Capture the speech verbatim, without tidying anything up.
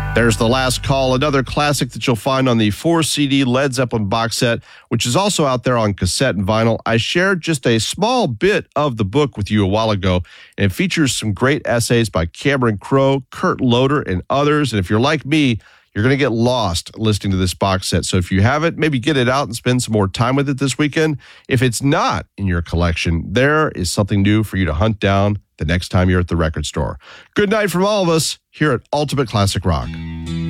There's The Last Call, another classic that you'll find on the four C D Led Zeppelin box set, which is also out there on cassette and vinyl. I shared just a small bit of the book with you a while ago, and it features some great essays by Cameron Crowe, Kurt Loder, and others. And if you're like me, you're going to get lost listening to this box set. So if you have it, maybe get it out and spend some more time with it this weekend. If it's not in your collection, there is something new for you to hunt down the next time you're at the record store. Good night from all of us here at Ultimate Classic Rock.